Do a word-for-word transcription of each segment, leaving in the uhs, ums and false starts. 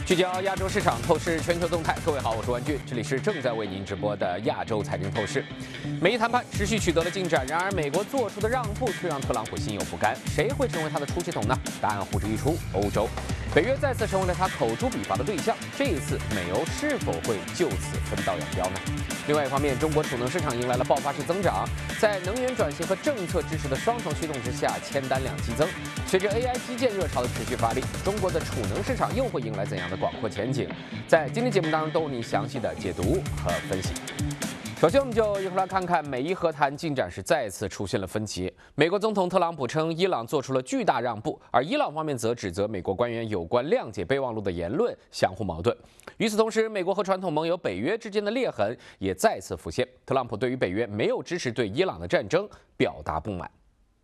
聚焦亚洲市场，透视全球动态。各位好，我是万俊，这里是正在为您直播的亚洲财经透视。美伊谈判持续取得了进展，然而美国做出的让步却让特朗普心有不甘。谁会成为他的出气筒呢？答案呼之欲出，欧洲。北约再次成为了他口诛笔伐的对象，这一次美欧是否会就此分道扬镳呢？另外一方面，中国储能市场迎来了爆发式增长，在能源转型和政策支持的双重驱动之下，签单量激增。随着 A I 基建热潮的持续发力，中国的储能市场又会迎来怎样的广阔前景？在今天节目当中都为您详细的解读和分析。首先，我们就一块来看看美伊和谈进展时再次出现了分歧。美国总统特朗普称伊朗做出了巨大让步，而伊朗方面则指责美国官员有关谅解备忘录的言论相互矛盾。与此同时，美国和传统盟友北约之间的裂痕也再次浮现。特朗普对于北约没有支持对伊朗的战争表达不满。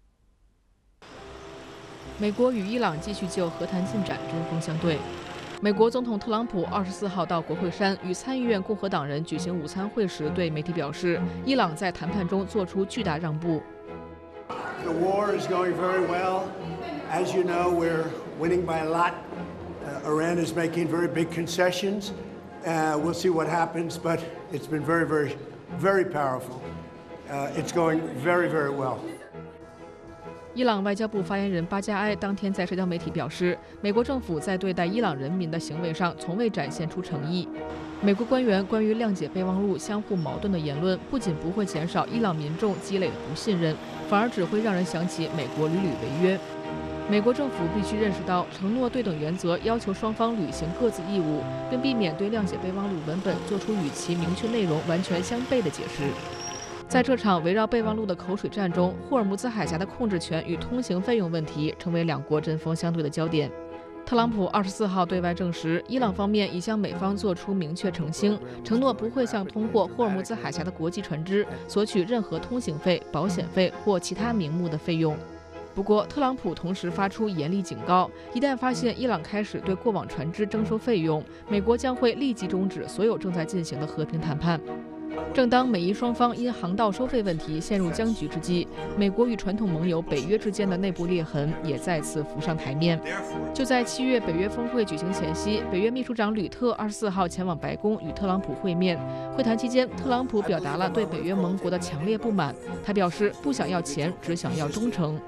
美国与伊朗继续就和谈进展针锋相对。美国总统特朗普二十四号到国会山与参议院共和党人举行午餐会时，对媒体表示，伊朗在谈判中做出巨大让步。 The war is going very well. As you know, we're winning by a lot. Uh, Iran is making very big concessions. Uh, we'll see what happens, but it's been very, very, very powerful. Uh, it's going very, very well. 伊朗外交部发言人巴加埃当天在社交媒体表示，美国政府在对待伊朗人民的行为上从未展现出诚意。美国官员关于谅解备忘录相互矛盾的言论，不仅不会减少伊朗民众积累的不信任，反而只会让人想起美国屡屡违约。美国政府必须认识到，承诺对等原则要求双方履行各自义务，并避免对谅解备忘录文本做出与其明确内容完全相悖的解释。在这场围绕备忘录的口水战中，霍尔木兹海峡的控制权与通行费用问题成为两国针锋相对的焦点。特朗普二十四号对外证实，伊朗方面已向美方做出明确澄清，承诺不会向通过霍尔木兹海峡的国际船只索取任何通行费、保险费或其他名目的费用。不过，特朗普同时发出严厉警告，一旦发现伊朗开始对过往船只征收费用，美国将会立即终止所有正在进行的和平谈判。正当美伊双方因航道收费问题陷入僵局之际，美国与传统盟友北约之间的内部裂痕也再次浮上台面。就在七月北约峰会举行前夕，北约秘书长吕特二十四号前往白宫与特朗普会面。会谈期间，特朗普表达了对北约盟国的强烈不满，他表示不想要钱，只想要忠诚。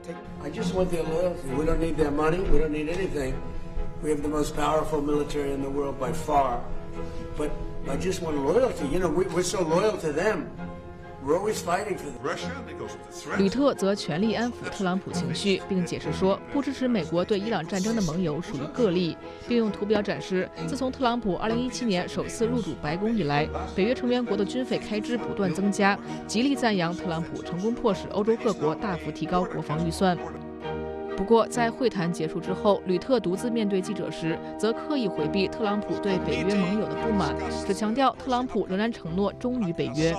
I just want their loyalty. We don't need their money. We don't need anything. We have the most powerful military in the world by far. But I just want loyalty. You know, we, we're so loyal to them. We're always fighting for them. Russia, because of the threat. 吕特则全力安抚特朗普情绪，并解释说，不支持美国对伊朗战争的盟友属于个例，并用图表展示，自从特朗普二零一七年首次入主白宫以来，北约成员国的军费开支不断增加，极力赞扬特朗普成功迫使欧洲各国大幅提高国防预算。不过，在会谈结束之后，吕特独自面对记者时，则刻意回避特朗普对北约盟友的不满，只强调特朗普仍然承诺忠于北约。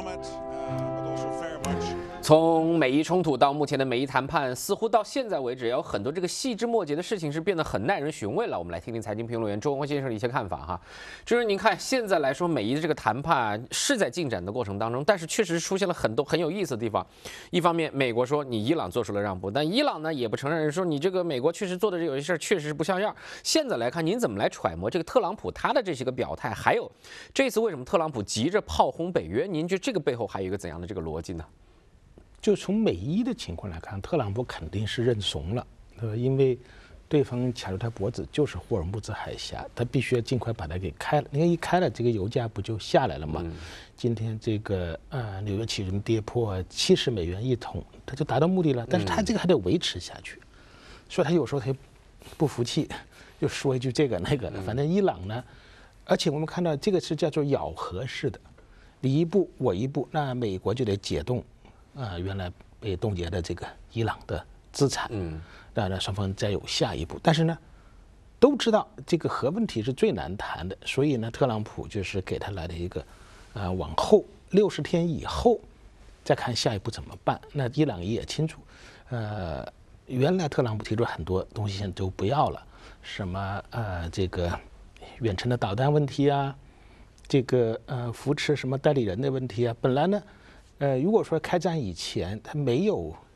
从美伊冲突到目前的美伊谈判，似乎到现在为止，有很多这个细枝末节的事情是变得很耐人寻味了。我们来听听财经评论员周文辉先生的一些看法哈。就是您看现在来说，美伊的这个谈判是在进展的过程当中，但是确实出现了很多很有意思的地方。一方面，美国说你伊朗做出了让步，但伊朗呢也不承认，说你这个美国确实做的这有些事儿确实是不像样。现在来看，您怎么来揣摩这个特朗普他的这些个表态？还有这次为什么特朗普急着炮轰北约？您觉得这个背后还有一个怎样的这个逻辑呢？ 就从美伊的情况来看，特朗普肯定是认怂了，对吧？因为对方卡住他脖子就是霍尔木兹海峡，他必须要尽快把它给开了。你看一开了，这个油价不就下来了吗？嗯、今天这个呃纽约期油跌破七十美元一桶，他就达到目的了。但是他这个还得维持下去，嗯、所以他有时候他不服气，又说一句这个那个的。反正伊朗呢，而且我们看到这个是叫做咬合式的，你一步我一步，那美国就得解冻。啊、呃，原来被冻结的这个伊朗的资产，嗯，当然双方再有下一步，但是呢，都知道这个核问题是最难谈的，所以呢，特朗普就是给他来了一个，呃，往后六十天以后再看下一步怎么办。那伊朗也清楚，呃，原来特朗普提出很多东西现在都不要了，什么呃这个远程的导弹问题啊，这个呃扶持什么代理人的问题啊，本来呢。呃，如果说开战以前他没有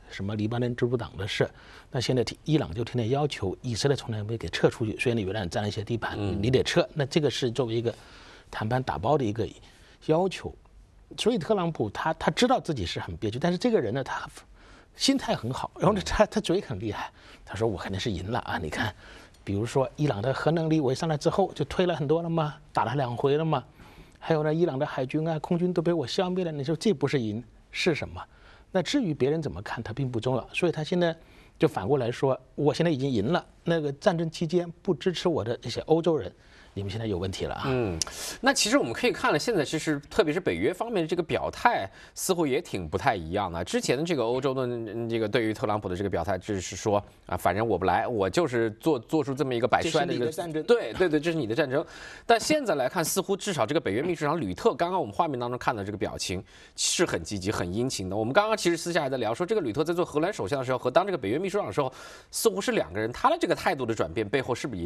什么黎巴嫩支部党的事。那现在伊朗就天天要求以色列从来没给撤出去，虽然你原来占了一些地盘，你得撤。那这个是作为一个谈判打包的一个要求。所以特朗普他他知道自己是很憋屈，但是这个人呢，他心态很好，然后呢，他他嘴很厉害，他说我肯定是赢了啊！你看，比如说伊朗的核能力，我一上来之后就推了很多了吗？打了两回了吗？还有呢，伊朗的海军啊、空军都被我消灭了，你说这不是赢是什么？那至于别人怎么看，他并不重要。所以他现在就反过来说，我现在已经赢了，那个战争期间不支持我的这些欧洲人，你们现在有问题了啊！ 嗯，那其实我们可以看了，现在其实特别是北约方面的这个表态，似乎也挺不太一样的。之前的这个欧洲的这个对于特朗普的这个表态，就是说啊，反正我不来，我就是做做出这么一个摆帅的一个战争。 对对对，这是你的战争。但现在来看，似乎至少这个北约秘书长吕特，刚刚我们画面当中看到这个表情是很积极、很殷勤的。我们刚刚其实私下还在聊说，这个吕特在做荷兰首相的时候和当这个北约秘书长的时候，似乎是两个人，他的这个态度的转变背后是不是也？